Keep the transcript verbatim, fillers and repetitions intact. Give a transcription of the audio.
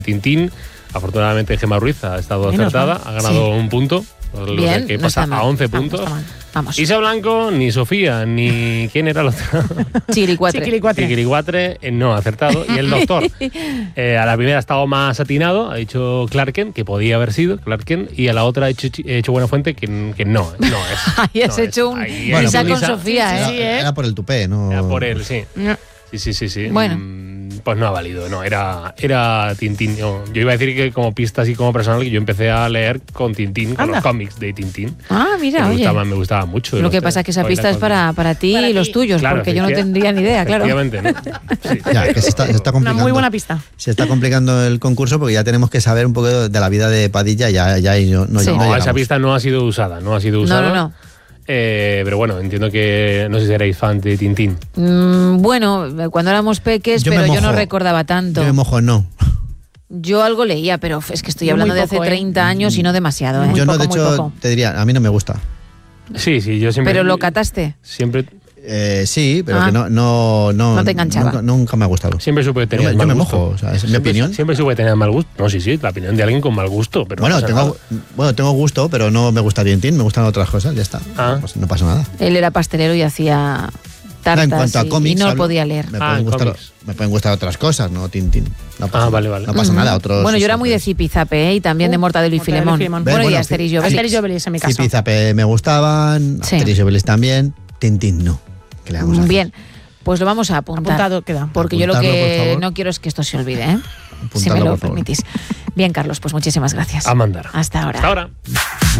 Tintín. Afortunadamente Gemma Ruiz ha estado acertada, ha ganado sí. un punto. Bien, que no pasa está mal. a once Vamos, puntos. está mal. Vamos. Isa Blanco, ni Sofía, ni... ¿Quién era la otra? Chiquilicuatre. Chiquilicuatre. Chiquilicuatre, eh, no ha acertado. Y el doctor, eh, a la primera ha estado más atinado, ha dicho Clarken, que podía haber sido Clarken, y a la otra ha hecho, ha hecho Buenafuente, que, que no, no es. Ahí has no hecho es. un Ahí Lisa es. con Lisa, Sofía, Era, ¿eh? Sí, ¿eh? era por el tupé, ¿no? Era por él, sí. No. Sí, sí, sí, sí. Bueno. Mm, Pues no ha valido, no, era, era Tintín. Yo, yo iba a decir que como pista así como personal, que yo empecé a leer con Tintín, con Anda. los cómics de Tintín. Ah, mira, me oye. Gustaba, me gustaba mucho. Lo que pasa es que esa pista es para, para ti Para y los ti. tuyos, Claro, porque yo no efectivamente. tendría ni idea, claro. Efectivamente, ¿no? Sí. Ya, que se está, se está Una complicando. muy buena pista. Se está complicando el concurso porque ya tenemos que saber un poco de la vida de Padilla, ya, ya y no, no, Sí. no No, llegamos. esa pista no ha sido usada, no ha sido No, usada. no, no. Eh, pero bueno, entiendo que no sé si erais fan de Tintín. Mm, bueno, cuando éramos peques, Yo me pero yo no mojo. recordaba tanto. Yo me mojo, no. Yo algo leía, pero es que estoy Yo muy hablando de poco, hace ¿eh? treinta años y no demasiado, ¿eh? Muy yo no, poco, de muy hecho, poco. te diría, a mí no me gusta. Sí, sí, yo siempre. Pero lo cataste. Siempre, Eh, sí, pero Ah. que no, no, no, No te enganchaba. Nunca, nunca me ha gustado. siempre supe que Yo tenía me, yo mal me gusto. mojo, o sea, es mi Siempre- opinión. Siempre supe que tenía mal gusto. No, sí, sí, la opinión de alguien con mal gusto. Pero Bueno, no pasa tengo, bueno, tengo gusto, pero no me gusta Tintín, me gustan otras cosas, ya está. Ah. Pues no pasa nada. Él era pastelero y hacía No, tartas en cuanto a y- cómics, y no hablo- podía leer. Me, Ah, pueden en gustar, cómics. me pueden gustar otras cosas, no Tintín. No pasa Ah, nada. vale, vale. No pasa Ujú. nada. Otros, Bueno, yo era muy de otros- Zipizape, ¿eh? Y también de Uh, Mortadelo y Mortadelo y Filemón. Filemón. Bueno, y Bueno, Asterix y Fi- Obelix. Asterix y Obelix, en mi caso. Zipizape me gustaban, Sí. Asterix y Obelix también, Tintín no. ¿Qué le vamos a hacer? Bien, pues lo vamos a apuntar. Apuntado queda. Porque yo lo Apuntarlo, por que favor. no quiero es que esto se olvide, ¿eh? Si Apuntarlo, me lo por favor. permitís. Bien, Carlos, pues muchísimas gracias. A mandar. Hasta ahora. Hasta ahora.